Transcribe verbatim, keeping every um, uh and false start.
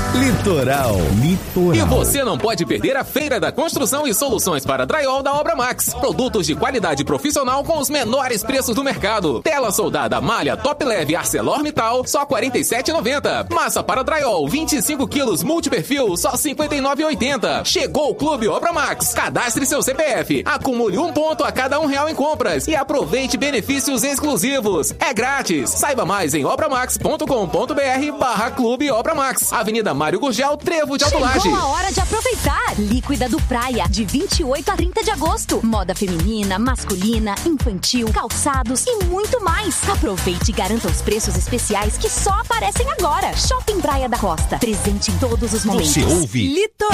Litoral. Litoral. E você não pode perder a Feira da Construção e Soluções para Drywall da Obra Max. Produtos de qualidade profissional com os menores preços do mercado. Tela soldada malha top leve ArcelorMittal, só quarenta e sete reais e noventa centavos. Massa para drywall, vinte e cinco quilos multiperfil, só cinquenta e nove reais e oitenta centavos. Chegou o Clube Obra Max. Cadastre seu C P F. Acumule um ponto a cada um real em compras e aproveite benefícios exclusivos. É grátis. Saiba mais em obramax ponto com ponto br barra Clube Obra Max. Avenida Mário Gurgel, Trevo de Alto Laje. Chegou a hora de aproveitar. Líquida do Praia, de vinte e oito a trinta de agosto. Moda feminina, masculina, infantil, calçados e muito mais. Aproveite e garanta os preços especiais que só aparecem agora. Shopping Praia da Costa. Presente em todos os momentos. Você ouve? Litoral.